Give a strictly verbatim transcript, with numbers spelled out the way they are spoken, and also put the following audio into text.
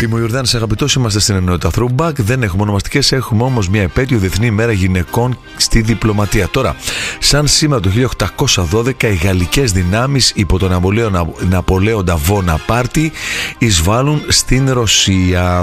Είμαι ο Ιορδάνης Αγαπητός, είμαστε στην ενότητα Throwback. Δεν έχουμε ονομαστικές, έχουμε όμως μια επέτειο, Διεθνή ημέρα γυναικών στη διπλωματία. Τώρα, σαν σήμερα το χίλια οκτακόσια δώδεκα, οι γαλλικές δυνάμεις υπό τον Ναπολέοντα Βοναπάρτη εισβάλλουν στην Ρωσία.